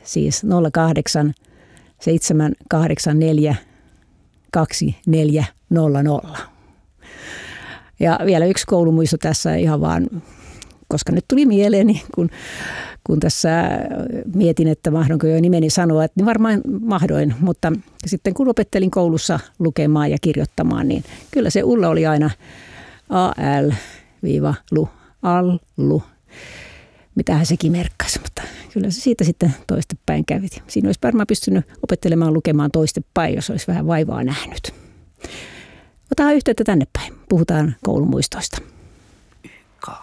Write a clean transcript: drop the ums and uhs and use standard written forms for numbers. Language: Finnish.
siis 08 784 2400. Ja vielä yksi koulumuisto tässä ihan vaan, koska nyt tuli mieleeni, kun tässä mietin, että mahdonko jo nimeni sanoa, että niin varmaan mahdoin, mutta sitten kun opettelin koulussa lukemaan ja kirjoittamaan, niin kyllä se Ulla oli aina AL-lu, allu, mitähän sekin merkkasi, mutta kyllä se siitä sitten toistepäin kävi. Siinä olisi varmaan pystynyt opettelemaan lukemaan toistepäin, jos olisi vähän vaivaa nähnyt. Otetaan yhteyttä tänne päin, puhutaan koulumuistoista.